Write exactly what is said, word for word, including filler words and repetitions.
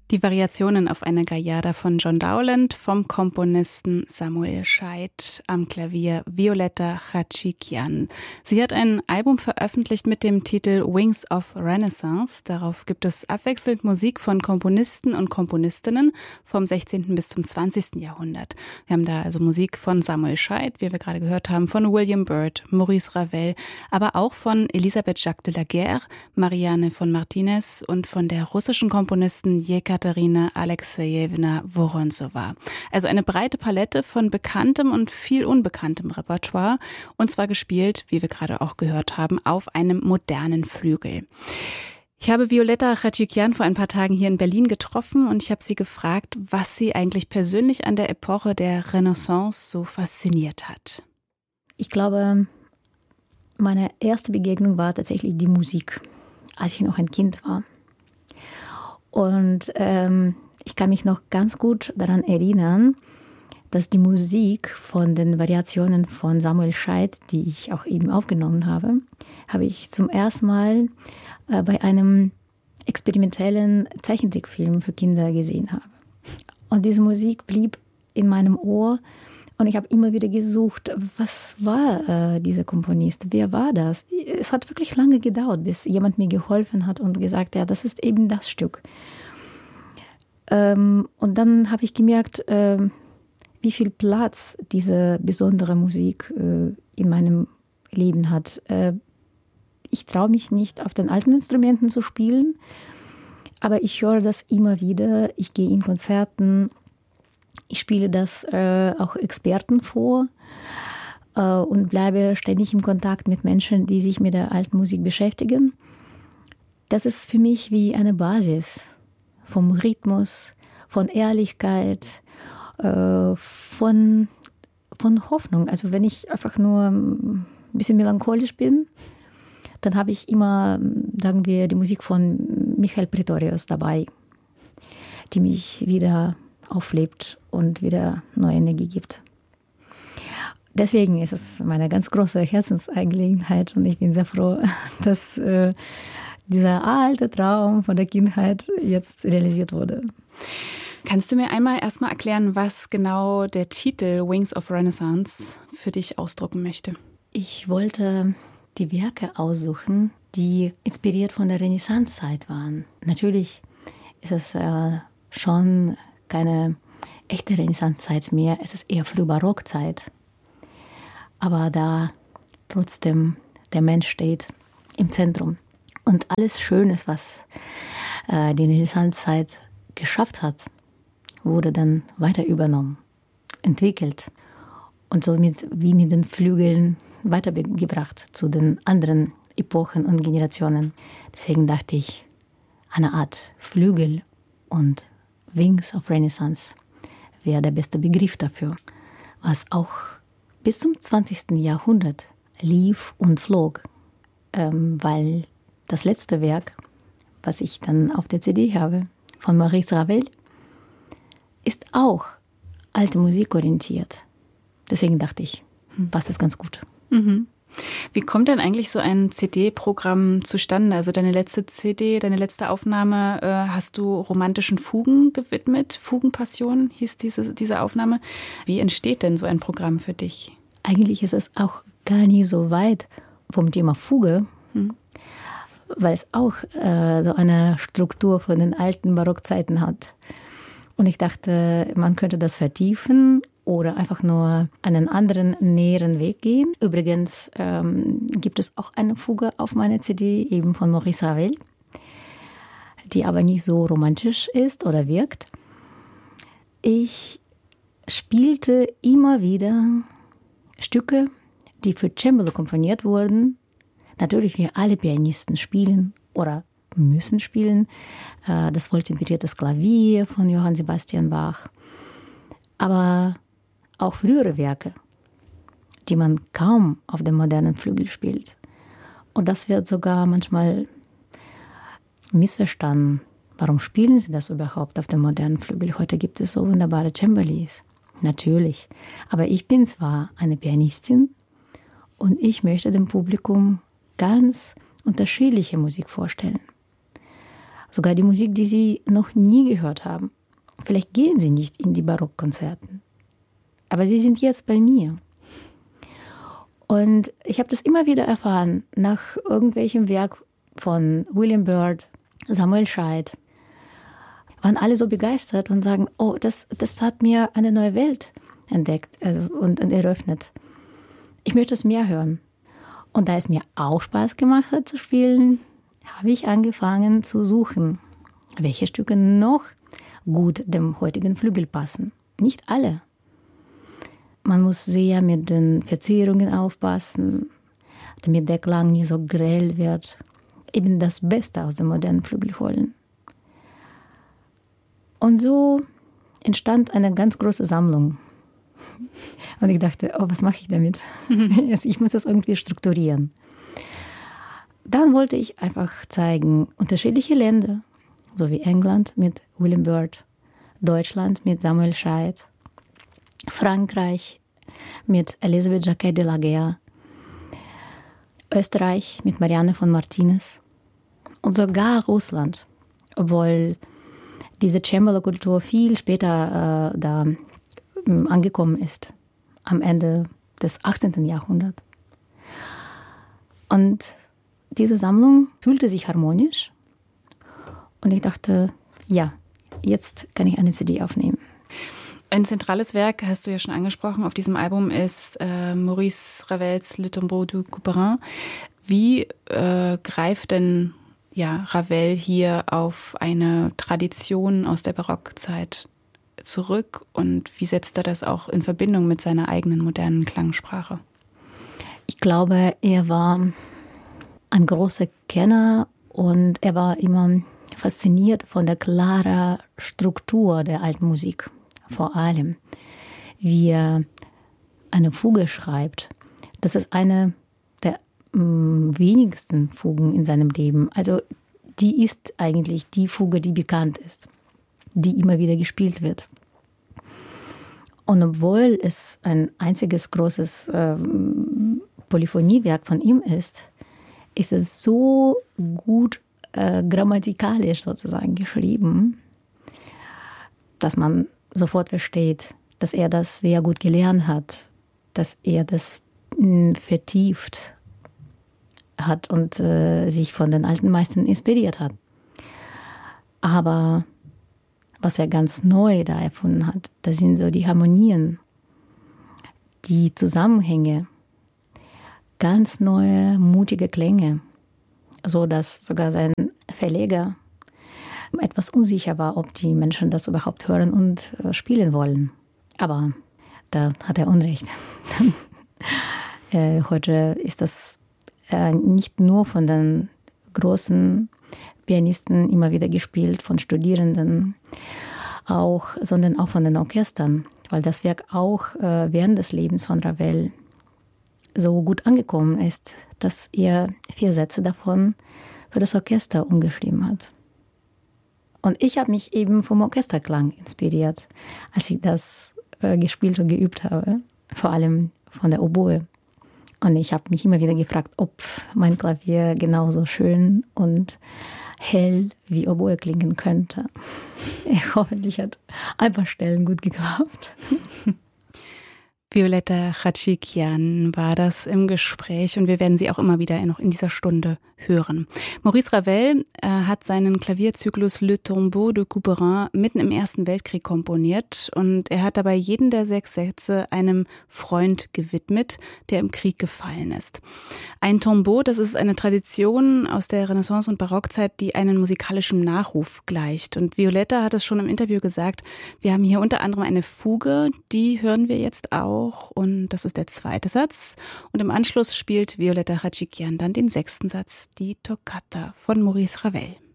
Die Variationen auf eine Gaillarda von John Dowland vom Komponisten Samuel Scheidt, am Klavier Violetta Chachikian. Sie hat ein Album veröffentlicht mit dem Titel Wings of Renaissance. Darauf gibt es abwechselnd Musik von Komponisten und Komponistinnen vom sechzehnten bis zum zwanzigsten Jahrhundert. Wir haben da also Musik von Samuel Scheidt, wie wir gerade gehört haben, von William Byrd, Maurice Ravel, aber auch von Elisabeth Jacques de la Guerre, Marianne von Martinez und von der russischen Komponistin Jekaterina Alexejewna Woronzowa. Also eine breite Palette von bekanntem und viel unbekanntem Repertoire, und zwar gespielt, wie wir gerade auch gehört haben, auf einem modernen Flügel. Ich habe Violetta Chachikian vor ein paar Tagen hier in Berlin getroffen und ich habe sie gefragt, was sie eigentlich persönlich an der Epoche der Renaissance so fasziniert hat. Ich glaube, meine erste Begegnung war tatsächlich die Musik, als ich noch ein Kind war. Und ähm, ich kann mich noch ganz gut daran erinnern, dass die Musik von den Variationen von Samuel Scheidt, die ich auch eben aufgenommen habe, habe ich zum ersten Mal äh, bei einem experimentellen Zeichentrickfilm für Kinder gesehen habe. Und diese Musik blieb in meinem Ohr und ich habe immer wieder gesucht, was war äh, dieser Komponist, wer war das? Es hat wirklich lange gedauert, bis jemand mir geholfen hat und gesagt, ja, das ist eben das Stück. Ähm, und dann habe ich gemerkt, äh, wie viel Platz diese besondere Musik äh, in meinem Leben hat. Äh, ich traue mich nicht, auf den alten Instrumenten zu spielen, aber ich höre das immer wieder. Ich gehe in Konzerten, ich spiele das äh, auch Experten vor äh, und bleibe ständig im Kontakt mit Menschen, die sich mit der alten Musik beschäftigen. Das ist für mich wie eine Basis vom Rhythmus, von Ehrlichkeit, äh, von, von Hoffnung. Also wenn ich einfach nur ein bisschen melancholisch bin, dann habe ich immer, sagen wir, die Musik von Michael Pretorius dabei, die mich wieder auflebt und wieder neue Energie gibt. Deswegen ist es meine ganz große Herzensangelegenheit und ich bin sehr froh, dass äh, dieser alte Traum von der Kindheit jetzt realisiert wurde. Kannst du mir einmal erstmal erklären, was genau der Titel Wings of Renaissance für dich ausdrücken möchte? Ich wollte die Werke aussuchen, die inspiriert von der Renaissancezeit waren. Natürlich ist es äh, schon keine echte Renaissancezeit mehr, es ist eher Frühbarockzeit. Aber da trotzdem der Mensch steht im Zentrum. Und alles Schönes, was äh, die Renaissancezeit geschafft hat, wurde dann weiter übernommen, entwickelt und somit wie mit den Flügeln weitergebracht zu den anderen Epochen und Generationen. Deswegen dachte ich, eine Art Flügel und Wings of Renaissance wäre der beste Begriff dafür, was auch bis zum zwanzigsten Jahrhundert lief und flog, ähm, weil das letzte Werk, was ich dann auf der C D habe, von Maurice Ravel, ist auch alte Musik orientiert. Deswegen dachte ich, passt das ganz gut. Mhm. Wie kommt denn eigentlich so ein C D-Programm zustande? Also deine letzte C D, deine letzte Aufnahme, äh, hast du romantischen Fugen gewidmet? Fugenpassion hieß diese, diese Aufnahme. Wie entsteht denn so ein Programm für dich? Eigentlich ist es auch gar nicht so weit vom Thema Fuge, hm. weil es auch äh, so eine Struktur von den alten Barockzeiten hat. Und ich dachte, man könnte das vertiefen oder einfach nur einen anderen, näheren Weg gehen. Übrigens ähm, gibt es auch eine Fuge auf meiner C D, eben von Maurice Ravel, die aber nicht so romantisch ist oder wirkt. Ich spielte immer wieder Stücke, die für Cembalo komponiert wurden. Natürlich, wir alle Pianisten spielen oder müssen spielen. Das wohltemperiertes Klavier von Johann Sebastian Bach. Aber auch frühere Werke, die man kaum auf dem modernen Flügel spielt. Und das wird sogar manchmal missverstanden. Warum spielen sie das überhaupt auf dem modernen Flügel? Heute gibt es so wunderbare Cembalis. Natürlich. Aber ich bin zwar eine Pianistin und ich möchte dem Publikum ganz unterschiedliche Musik vorstellen. Sogar die Musik, die Sie noch nie gehört haben. Vielleicht gehen Sie nicht in die Barockkonzerten. Aber Sie sind jetzt bei mir. Und ich habe das immer wieder erfahren, nach irgendwelchem Werk von William Byrd, Samuel Scheidt, waren alle so begeistert und sagen, oh, das, das hat mir eine neue Welt entdeckt also, und, und eröffnet. Ich möchte es mehr hören. Und da es mir auch Spaß gemacht hat zu spielen, habe ich angefangen zu suchen, welche Stücke noch gut dem heutigen Flügel passen. Nicht alle. Man muss sehr mit den Verzierungen aufpassen, damit der Klang nicht so grell wird. Eben das Beste aus dem modernen Flügel holen. Und so entstand eine ganz große Sammlung. Und ich dachte, oh, was mache ich damit? Ich muss das irgendwie strukturieren. Dann wollte ich einfach zeigen, unterschiedliche Länder, so wie England mit William Byrd, Deutschland mit Samuel Scheidt, Frankreich mit Elisabeth Jacquet de la Guerre, Österreich mit Marianne von Martinez und sogar Russland, obwohl diese Cembalo-Kultur viel später äh, da äh, angekommen ist, am Ende des achtzehnten. Jahrhunderts. Und diese Sammlung fühlte sich harmonisch und ich dachte, ja, jetzt kann ich eine C D aufnehmen. Ein zentrales Werk, hast du ja schon angesprochen, auf diesem Album ist äh, Maurice Ravels Le Tombeau du Couperin. Wie äh, greift denn ja, Ravel hier auf eine Tradition aus der Barockzeit zurück und wie setzt er das auch in Verbindung mit seiner eigenen modernen Klangsprache? Ich glaube, er war ein großer Kenner und er war immer fasziniert von der klaren Struktur der alten Musik. Vor allem, wie er eine Fuge schreibt. Das ist eine der mh, wenigsten Fugen in seinem Leben. Also die ist eigentlich die Fuge, die bekannt ist, die immer wieder gespielt wird. Und obwohl es ein einziges großes ähm, Polyphoniewerk von ihm ist, ist es so gut äh, grammatikalisch sozusagen geschrieben, dass man sofort versteht, dass er das sehr gut gelernt hat, dass er das mh, vertieft hat und äh, sich von den alten Meistern inspiriert hat. Aber was er ganz neu da erfunden hat, das sind so die Harmonien, die Zusammenhänge, ganz neue, mutige Klänge, so dass sogar sein Verleger etwas unsicher war, ob die Menschen das überhaupt hören und äh, spielen wollen. Aber da hat er Unrecht. äh, heute ist das äh, nicht nur von den großen Pianisten immer wieder gespielt, von Studierenden auch, sondern auch von den Orchestern, weil das Werk auch äh, während des Lebens von Ravel so gut angekommen ist, dass er vier Sätze davon für das Orchester umgeschrieben hat. Und ich habe mich eben vom Orchesterklang inspiriert, als ich das äh, gespielt und geübt habe, vor allem von der Oboe. Und ich habe mich immer wieder gefragt, ob mein Klavier genauso schön und hell wie Oboe klingen könnte. Hoffentlich hat ein paar Stellen gut geklappt. Violetta Khachikyan war das im Gespräch und wir werden sie auch immer wieder noch in dieser Stunde hören. Maurice Ravel äh, hat seinen Klavierzyklus Le Tombeau de Couperin mitten im Ersten Weltkrieg komponiert und er hat dabei jeden der sechs Sätze einem Freund gewidmet, der im Krieg gefallen ist. Ein Tombeau, das ist eine Tradition aus der Renaissance- und Barockzeit, die einen musikalischen Nachruf gleicht. Und Violetta hat es schon im Interview gesagt, wir haben hier unter anderem eine Fuge, die hören wir jetzt auch. Und das ist der zweite Satz. Und im Anschluss spielt Violetta Khachikyan dann den sechsten Satz, die Toccata von Maurice Ravel.